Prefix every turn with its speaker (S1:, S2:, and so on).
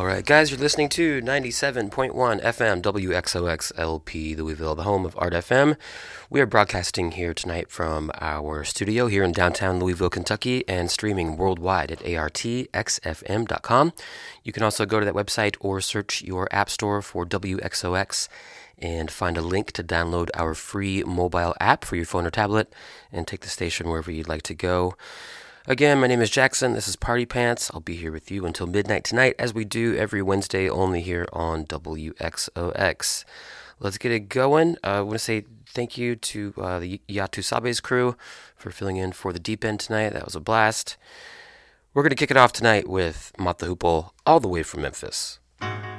S1: All right, guys, you're listening to 97.1 FM WXOXLP Louisville, the home of Art FM. We are broadcasting here tonight from our studio here in downtown Louisville, Kentucky, and streaming worldwide at artxfm.com. You can also go to that website or search your app store for WXOX and find a link to download our free mobile app for your phone or tablet and take the station wherever you'd like to go. Again, my name is Jackson. This is Party Pants. I'll be here with you until midnight tonight, as we do every Wednesday, only here on WXOX. Let's get it going. I want to say thank you to the Yatu Sabes crew for filling in for the deep end tonight. That was a blast. We're going to kick it off tonight with Mott the Hoople, all the way from Memphis.